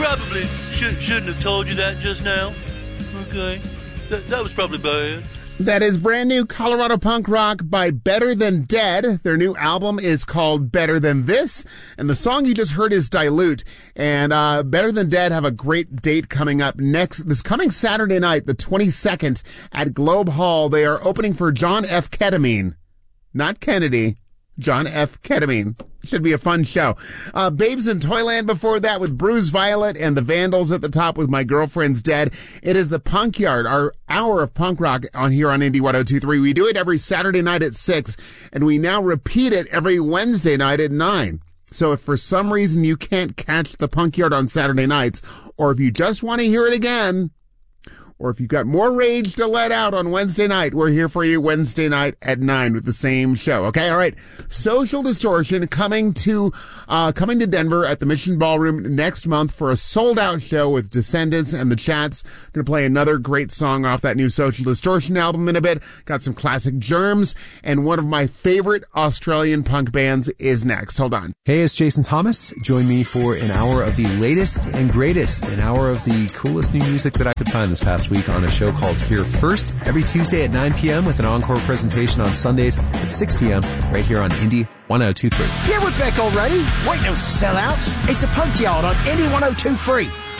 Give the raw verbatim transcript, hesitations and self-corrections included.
probably should, shouldn't have told you that just now. Okay? That, that was probably bad. That is brand new Colorado punk rock by Better Than Dead. Their new album is called Better Than This, and the song you just heard is Dilute. And uh Better Than Dead have a great date coming up next, this coming Saturday night, the twenty-second, at Globe Hall. They are opening for John F. Ketamine. Not Kennedy. John F. Ketamine. Should be a fun show. Uh, Babes in Toyland before that with Bruised Violet, and the Vandals at the top with My Girlfriend's Dead. It is the Punk Yard, our hour of punk rock on here on Indie one oh two three. We do it every Saturday night at six, and we now repeat it every Wednesday night at nine. So if for some reason you can't catch the Punk Yard on Saturday nights, or if you just want to hear it again, or if you've got more rage to let out on Wednesday night, we're here for you Wednesday night at nine with the same show. Okay, all right. Social Distortion coming to uh coming to Denver at the Mission Ballroom next month for a sold-out show with Descendants and the Chats. Going to play another great song off that new Social Distortion album in a bit. Got some classic Germs, and one of my favorite Australian punk bands is next. Hold on. Hey, it's Jason Thomas. Join me for an hour of the latest and greatest, an hour of the coolest new music that I could find this past week on a show called Here First, every Tuesday at nine p.m. with an encore presentation on Sundays at six p.m. right here on Indie one oh two three. Yeah, we're back already. Wait, no sellouts. It's the Punk Yard on Indie one oh two three.